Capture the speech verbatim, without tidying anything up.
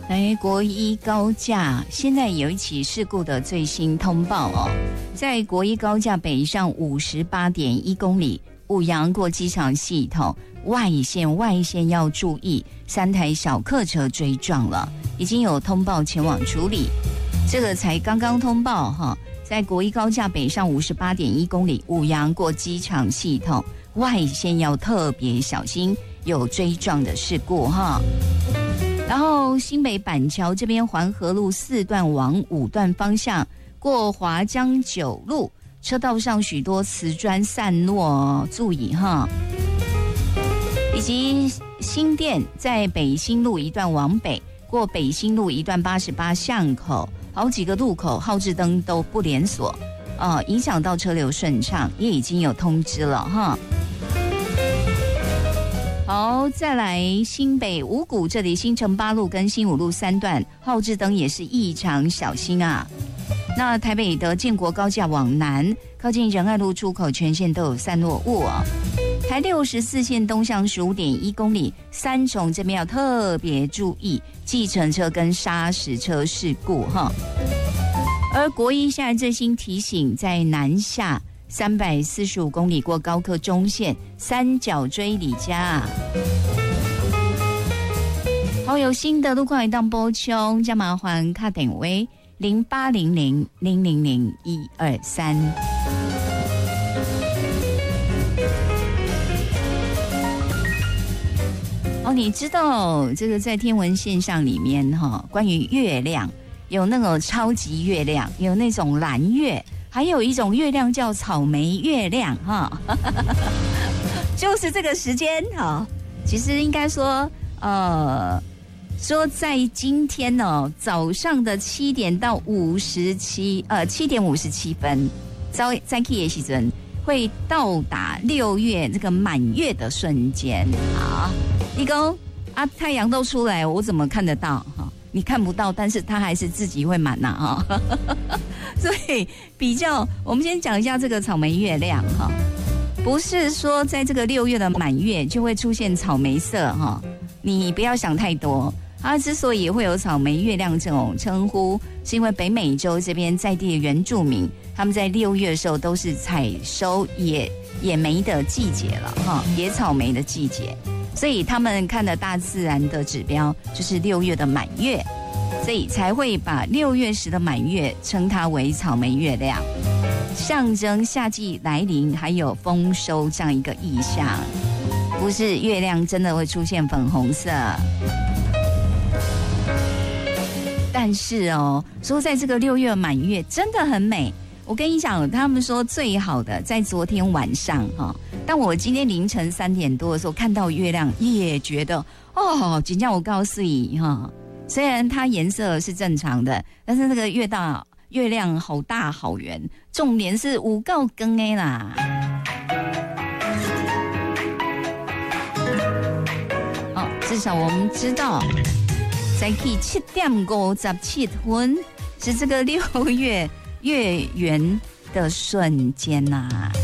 来，国一高架现在有一起事故的最新通报哦，在国一高架北上五十八点一公里，五羊过机场系统外线外线要注意，三台小客车追撞了，已经有通报前往处理。这个才刚刚通报哈，在国一高架北上五十八点一公里，五羊过机场系统外线要特别小心，有追撞的事故哈。然后新北板桥这边环河路四段往五段方向过华江九路，车道上许多瓷砖散落，注意哈。以及新店在北新路一段往北过北新路一段八十八巷口，好几个路口号志灯都不连锁，呃，影响到车流顺畅，也已经有通知了哈。好，再来新北五股这里，新城八路跟新五路三段号志灯也是异常小心啊。那台北的建国高架往南，靠近仁爱路出口全线都有散落物哦。台六十四线东向十五点一公里，三重这边要特别注意计程车跟砂石车事故哈。而国一现在最新提醒，在南下三百四十五公里过高科中线三角锥里加，好，有新的路况一档波冲，加麻烦卡点为零八零零零零零一二三。哦，你知道这个在天文现象里面哈，关于月亮有那种超级月亮，有那种蓝月。还有一种月亮叫草莓月亮哈，就是这个时间哈。其实应该说，呃，说在今天哦早上的七点到五十七呃七点五十七分，早在 K 的时阵会到达六月这个满月的瞬间。好，你讲啊，太阳都出来，我怎么看得到哈？你看不到，但是它还是自己会满呐哈。所以比较，我们先讲一下这个草莓月亮哈，不是说在这个六月的满月就会出现草莓色哈，你不要想太多。它之所以会有草莓月亮这种称呼，是因为北美洲这边在地的原住民，他们在六月的时候都是采收野野莓的季节了哈，野草莓的季节。所以他们看的大自然的指标就是六月的满月，所以才会把六月时的满月称它为草莓月亮，象征夏季来临还有丰收这样一个意象。不是月亮真的会出现粉红色，但是哦，说在这个六月满月真的很美。我跟你讲，他们说最好的在昨天晚上哈，但我今天凌晨三点多的时候看到月亮，也觉得哦，真叫我告诉你哈，虽然它颜色是正常的，但是那个月大月亮好大好圆，重点是有够光的啦。哦，至少我们知道，在七点五十七分是这个六月月圆的瞬间呐、啊。